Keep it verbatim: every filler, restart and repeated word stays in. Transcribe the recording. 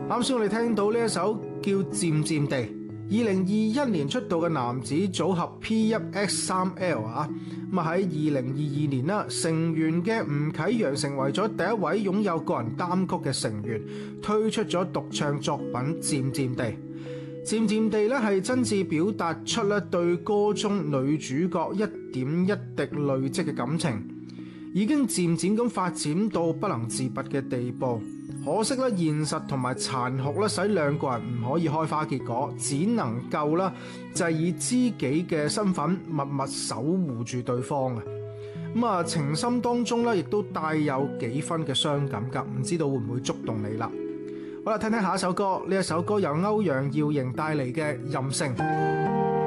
啱先我哋聽到呢一首叫《漸漸地》，二零二一年出道嘅男子組合 P 一 X 三 L 啊，咁啊喺二零二二年啦，成員嘅吳啟陽成為咗第一位擁有個人單曲嘅成員，推出咗獨唱作品《漸漸地》。漸漸地咧係真摯表達出咧對歌中女主角一點一滴累積嘅感情，已經漸漸咁發展到不能自拔嘅地步。可惜咧現實同埋殘酷咧使兩個人唔可以開花結果，只能夠啦就係以知己嘅身份默默守護住對方啊。咁啊情深當中咧亦都帶有幾分嘅傷感㗎，唔知道會唔會觸動你啦？好啦，聽聽下一首歌，呢一首歌由歐陽耀瑩帶嚟嘅《任性》。